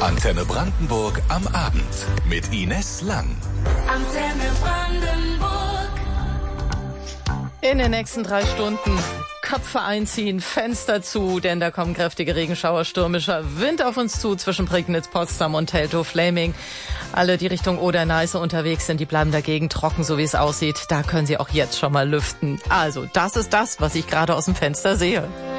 Antenne Brandenburg am Abend mit Ines Lang. Antenne Brandenburg. In den nächsten 3 Stunden Köpfe einziehen, Fenster zu, denn da kommen kräftige Regenschauer, stürmischer Wind auf uns zu zwischen Prignitz, Potsdam und Teltow-Fläming. Alle, die Richtung Oder-Neiße unterwegs sind, die bleiben dagegen trocken, so wie es aussieht. Da können sie auch jetzt schon mal lüften. Also, das ist das, was ich gerade aus dem Fenster sehe.